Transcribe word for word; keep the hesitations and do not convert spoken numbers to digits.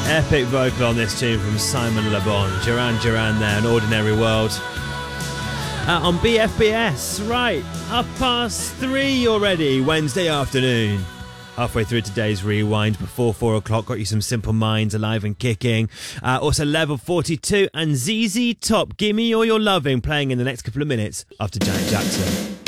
Epic vocal on this tune from Simon Le Bon. Duran Duran there, An Ordinary World. Uh, on B F B S, right, half past three already, Wednesday afternoon. Halfway through today's rewind, before four o'clock, got you some Simple Minds, Alive and Kicking. Uh, also Level forty-two and Z Z Top, Gimme All Your Loving, playing in the next couple of minutes after Janet Jackson.